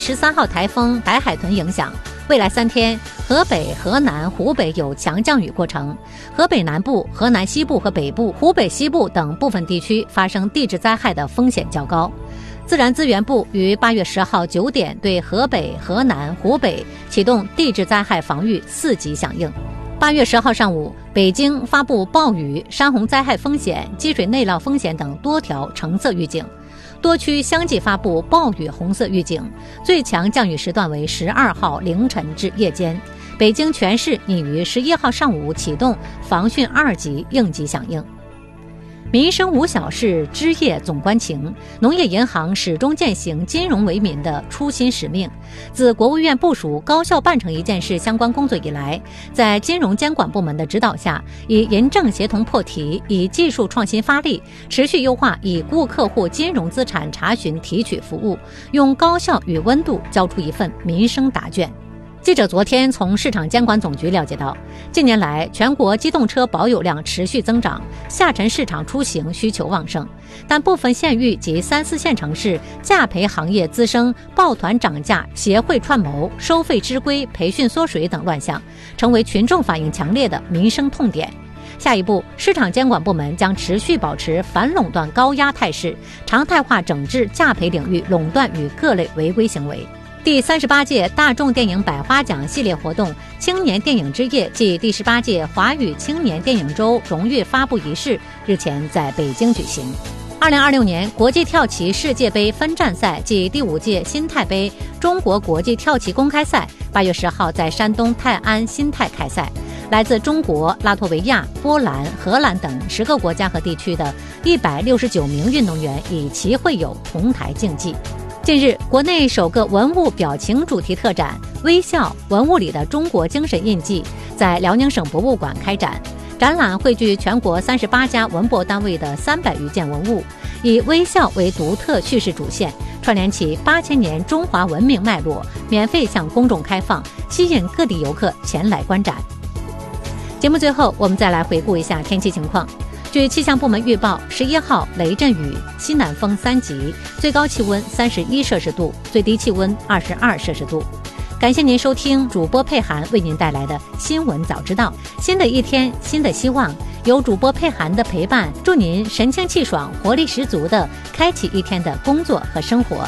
13号台风白海豚影响，未来3天，河北、河南、湖北有强降雨过程，河北南部、河南西部和北部、湖北西部等部分地区发生地质灾害的风险较高。自然资源部于8月10号9点对河北、河南、湖北启动地质灾害防御4级响应。8月10号上午，北京发布暴雨、山洪灾害风险、积水内涝风险等多条橙色预警，多区相继发布暴雨红色预警，最强降雨时段为12号凌晨至夜间。北京全市拟于11号上午启动防汛2级应急响应。民生无小事，枝叶总关情。农业银行始终践行金融为民的初心使命。自国务院部署高效办成一件事相关工作以来，在金融监管部门的指导下，以银政协同破题，以技术创新发力，持续优化已故客户金融资产查询提取服务，用高效与温度交出一份民生答卷。记者昨天从市场监管总局了解到，近年来全国机动车保有量持续增长，下沉市场出行需求旺盛，但部分县域及3、4线城市价赔行业滋生抱团涨价、协会串谋、收费吃规、培训缩水等乱象，成为群众反映强烈的民生痛点。下一步，市场监管部门将持续保持反垄断高压态势，常态化整治价赔领域垄断与各类违规行为。第38届大众电影百花奖系列活动青年电影之夜暨第18届华语青年电影周荣誉发布仪式日前在北京举行。2026年国际跳棋世界杯分站赛暨第5届新泰杯中国国际跳棋公开赛8月10号在山东泰安新泰开赛，来自中国、拉脱维亚、波兰、荷兰等10个国家和地区的169名运动员以棋会友同台竞技。近日，国内首个文物表情主题特展“微笑：文物里的中国精神印记”在辽宁省博物馆开展。展览汇聚全国38家文博单位的300余件文物，以微笑为独特叙事主线，串联起8000年中华文明脉络，免费向公众开放，吸引各地游客前来观展。节目最后，我们再来回顾一下天气情况。据气象部门预报，11号雷阵雨，西南风3级，最高气温31摄氏度，最低气温22摄氏度。感谢您收听主播佩涵为您带来的新闻早知道。新的一天，新的希望，有主播佩涵的陪伴，祝您神清气爽、活力十足地开启一天的工作和生活。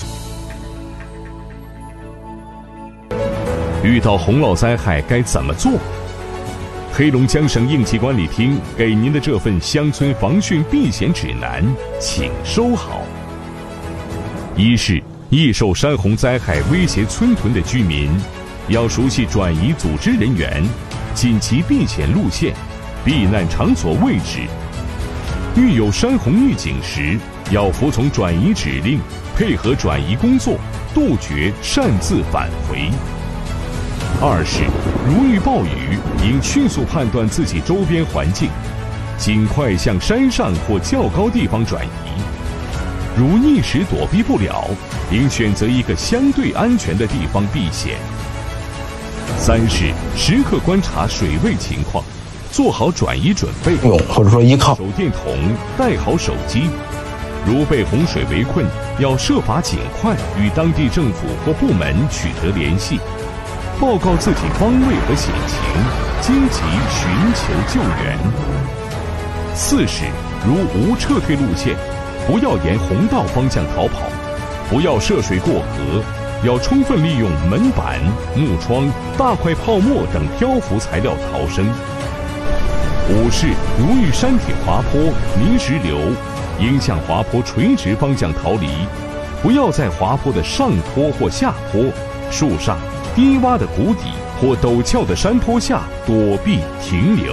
遇到洪涝灾害该怎么做？黑龙江省应急管理厅给您的这份乡村防汛避险指南，请收好。一是易受山洪灾害威胁村屯的居民，要熟悉转移组织人员、紧急避险路线、避难场所位置。遇有山洪预警时，要服从转移指令，配合转移工作，杜绝擅自返回。二是如遇暴雨，应迅速判断自己周边环境，尽快向山上或较高地方转移。如一时躲避不了，应选择一个相对安全的地方避险。三是时刻观察水位情况，做好转移准备， 或者说依靠手电筒，带好手机。如被洪水围困，要设法尽快与当地政府或部门取得联系，报告自己方位和险情，积极寻求救援。四是如无撤退路线，不要沿洪道方向逃跑，不要涉水过河，要充分利用门板、木窗、大块泡沫等漂浮材料逃生。五是如遇山体滑坡、泥石流，应向滑坡垂直方向逃离，不要在滑坡的上坡或下坡、树上、低洼的谷底或陡峭的山坡下躲避停留。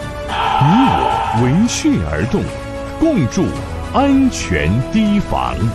你我闻讯而动，共筑安全堤防。